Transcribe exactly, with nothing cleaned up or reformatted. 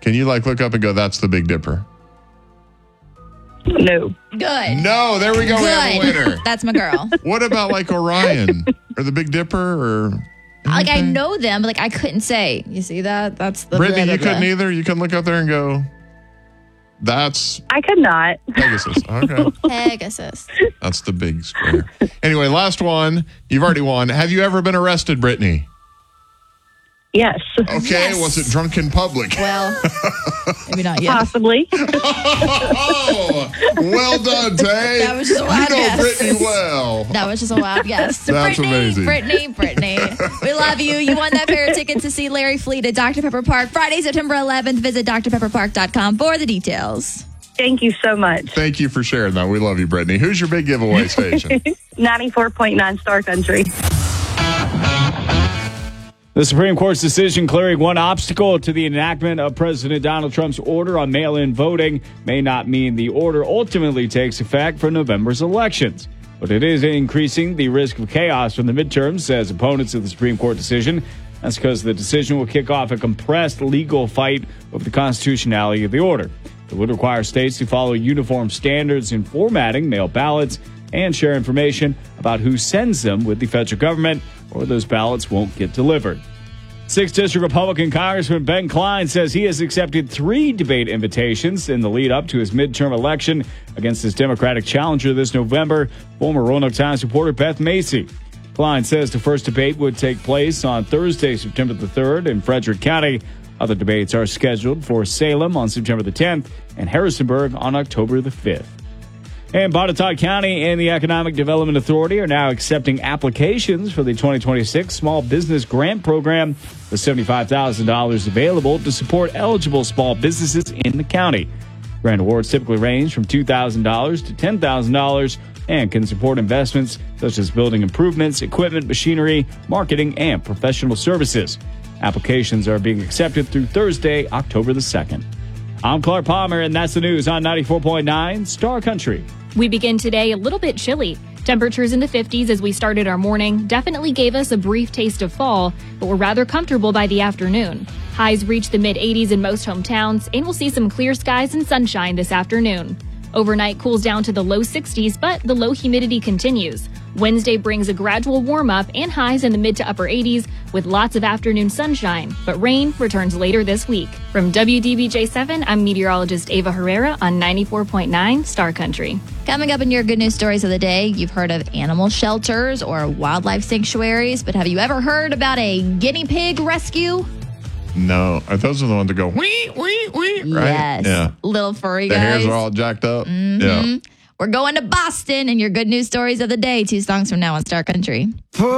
Can you like look up and go, that's the Big Dipper? No. Good. No, there we go. Good. We have a winner. That's my girl. What about like Orion or the Big Dipper or Like, I anything? know them, but like I couldn't say. You see that? That's the Brittany, blah, blah, you couldn't blah. either? You can look up there and go, that's I could not. Pegasus. Okay. Pegasus. That's the big square. Anyway, last one. You've already won. Have you ever been arrested, Brittany? Yes. Okay. Yes. Was it drunk in public? Well, maybe not yet. Possibly. Oh, well done, Tay. That was just a wild You know guess. Brittany well. That was just a wild guess. That's Brittany, amazing. Brittany, Brittany. We love you. You won that pair of tickets to see Larry Fleet at Doctor Pepper Park Friday, September eleventh. Visit d r pepper park dot com for the details. Thank you so much. Thank you for sharing that. We love you, Brittany. Who's your big giveaway station? ninety-four point nine Star Country. The Supreme Court's decision clearing one obstacle to the enactment of President Donald Trump's order on mail-in voting may not mean the order ultimately takes effect for November's elections. But it is increasing the risk of chaos from the midterms, says opponents of the Supreme Court decision. That's because the decision will kick off a compressed legal fight over the constitutionality of the order. It would require states to follow uniform standards in formatting mail ballots and share information about who sends them with the federal government, or those ballots won't get delivered. sixth District Republican Congressman Ben Klein says he has accepted three debate invitations in the lead up to his midterm election against his Democratic challenger this November, former Roanoke Times reporter Beth Macy. Klein says the first debate would take place on Thursday, September the third in Frederick County. Other debates are scheduled for Salem on September the tenth and Harrisonburg on October the fifth. And Botetourt County and the Economic Development Authority are now accepting applications for the twenty twenty-six Small Business Grant Program, with seventy-five thousand dollars available to support eligible small businesses in the county. Grant awards typically range from two thousand dollars to ten thousand dollars and can support investments such as building improvements, equipment, machinery, marketing, and professional services. Applications are being accepted through Thursday, October the second. I'm Clark Palmer, and that's the news on ninety-four point nine Star Country. We begin today a little bit chilly. Temperatures in the fifties as we started our morning definitely gave us a brief taste of fall, but we're rather comfortable by the afternoon. Highs reach the mid-eighties in most hometowns, and we'll see some clear skies and sunshine this afternoon. Overnight cools down to the low sixties, but the low humidity continues. Wednesday brings a gradual warm-up and highs in the mid to upper eighties with lots of afternoon sunshine, but rain returns later this week. From W D B J seven, I'm meteorologist Ava Herrera on ninety-four point nine Star Country. Coming up in your good news stories of the day, you've heard of animal shelters or wildlife sanctuaries, but have you ever heard about a guinea pig rescue? No. Are those are the ones that go, wee, wee, wee, right? Yes. Yeah. Little furry The guys. hairs are all jacked up. Mm-hmm. Yeah. We're going to Boston and your good news stories of the day. Two songs from now on Star Country.